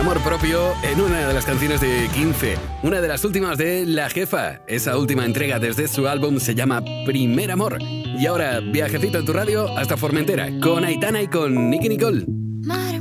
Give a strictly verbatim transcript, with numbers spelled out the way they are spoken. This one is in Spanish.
Amor propio en una de las canciones de quince, una de las últimas de La Jefa. Esa última entrega desde su álbum se llama Primer Amor. Y ahora, viajecito en tu radio hasta Formentera, con Aitana y con Nicky Nicole. Madre